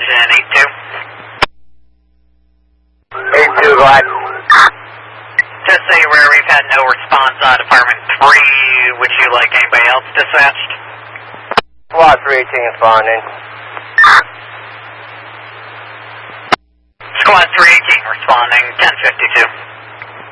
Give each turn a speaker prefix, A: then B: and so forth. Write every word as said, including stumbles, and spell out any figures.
A: Houston, eight two.
B: eight two, go ahead.
A: Just so you're aware, we've had no response on Department three. Would you like anybody else dispatched?
B: Squad three eighteen responding.
A: Squad three eighteen responding, ten fifty-two.